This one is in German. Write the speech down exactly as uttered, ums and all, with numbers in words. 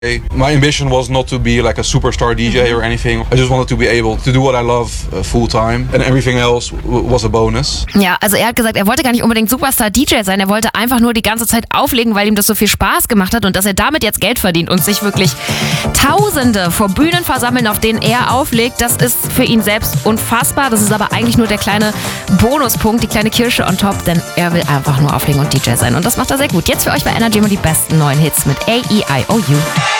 My ambition was not to be like a superstar D J or anything. I just wanted to be able to do what I love uh, full time, and everything else w- was a bonus. Ja, also er hat gesagt, er wollte gar nicht unbedingt Superstar-D J sein, er wollte einfach nur die ganze Zeit auflegen, weil ihm das so viel Spaß gemacht hat und dass er damit jetzt Geld verdient und sich wirklich Tausende vor Bühnen versammeln, auf denen er auflegt, das ist für ihn selbst unfassbar. Das ist aber eigentlich nur der kleine Bonuspunkt, die kleine Kirsche on top, denn er will einfach nur auflegen und D J sein und das macht er sehr gut. Jetzt für euch bei Energy immer die besten neuen Hits mit A E I O U.